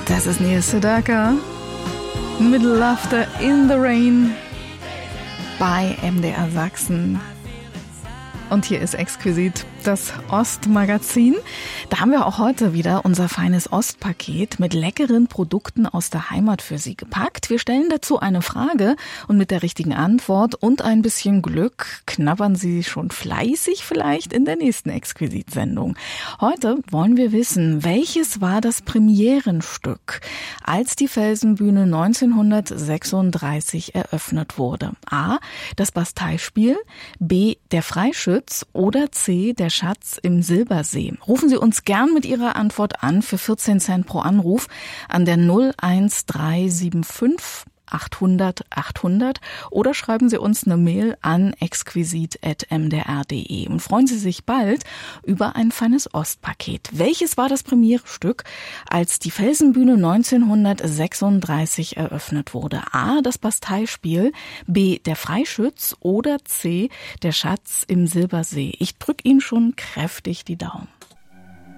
Das ist Neil Sedaka mit Laughter in the Rain bei MDR Sachsen. Und hier ist Exquisit, das Ostmagazin. Da haben wir auch heute wieder unser feines Ostpaket mit leckeren Produkten aus der Heimat für Sie gepackt. Wir stellen dazu eine Frage und mit der richtigen Antwort und ein bisschen Glück knabbern Sie schon fleißig vielleicht in der nächsten Exquisit-Sendung. Heute wollen wir wissen, welches war das Premierenstück, als die Felsenbühne 1936 eröffnet wurde? A. Das Basteispiel, B. Der Freischütz oder C. Der Schatz im Silbersee. Rufen Sie uns gern mit Ihrer Antwort an für 14 Cent pro Anruf an der 01375 800 800 oder schreiben Sie uns eine Mail an exquisit@mdr.de und freuen Sie sich bald über ein feines Ostpaket. Welches war das Premierstück, als die Felsenbühne 1936 eröffnet wurde? A. Das Basteispiel, B. Der Freischütz oder C. Der Schatz im Silbersee. Ich drücke Ihnen schon kräftig die Daumen.